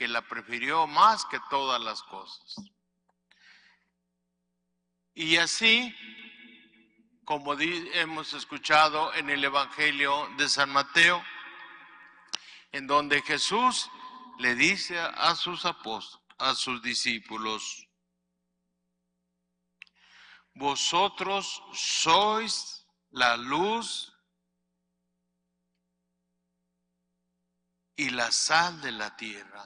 que la prefirió más que todas las cosas. Y así, como hemos escuchado en el Evangelio de San Mateo, en donde Jesús le dice a sus apóstoles, a sus discípulos: vosotros sois la luz y la sal de la tierra.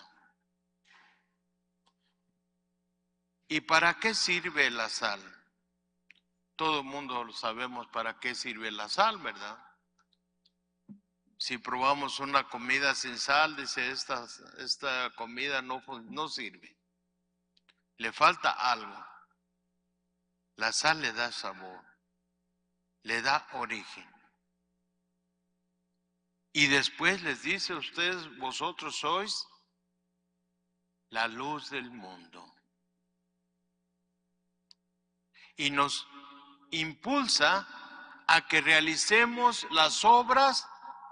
¿Y para qué sirve la sal? Todo el mundo lo sabemos para qué sirve la sal, ¿verdad? Si probamos una comida sin sal, dice, esta comida no sirve. Le falta algo. La sal le da sabor, le da origen. Y después les dice a ustedes, vosotros sois la luz del mundo. Y nos impulsa a que realicemos las obras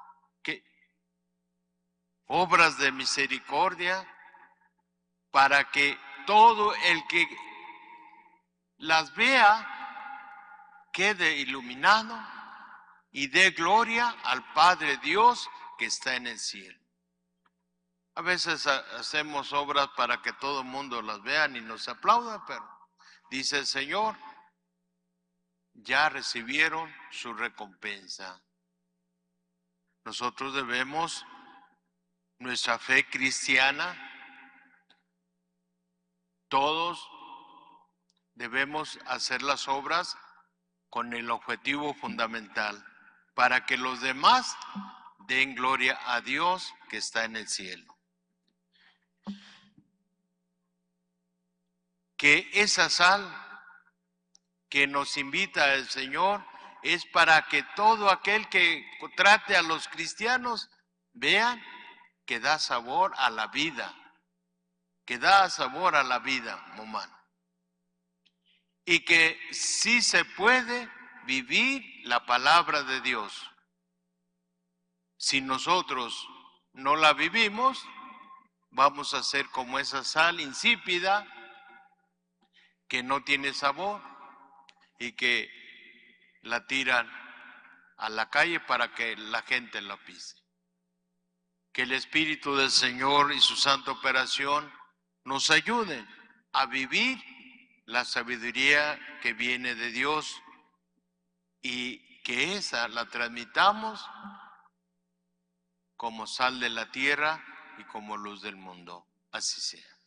de misericordia, para que todo el que las vea quede iluminado y dé gloria al Padre Dios que está en el cielo. A veces hacemos obras para que todo el mundo las vea y nos aplauda, pero dice el Señor, ya recibieron su recompensa. Nosotros debemos, nuestra fe cristiana, todos debemos hacer las obras con el objetivo fundamental, para que los demás den gloria a Dios que está en el cielo. Que esa sal que nos invita el Señor es para que todo aquel que trate a los cristianos vean que da sabor a la vida, que da sabor a la vida humana. Y que sí se puede vivir la palabra de Dios. Si nosotros no la vivimos, vamos a ser como esa sal insípida que no tiene sabor y que la tiran a la calle para que la gente la pise. Que el Espíritu del Señor y su santa operación nos ayuden a vivir la sabiduría que viene de Dios y que esa la transmitamos como sal de la tierra y como luz del mundo. Así sea.